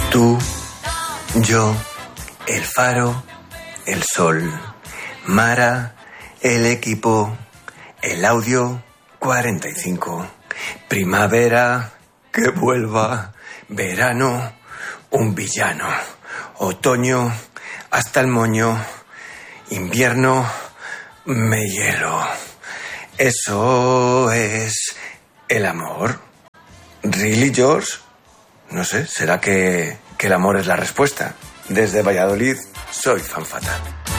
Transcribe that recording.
Tú, yo, el faro, el sol, Mara, el equipo, el audio 45, primavera, que vuelva, verano, un villano, otoño, hasta el moño, invierno, me hielo. Eso es el amor. ¿Really, George? No sé, ¿será que el amor es la respuesta? Desde Valladolid, soy Fan Fatal.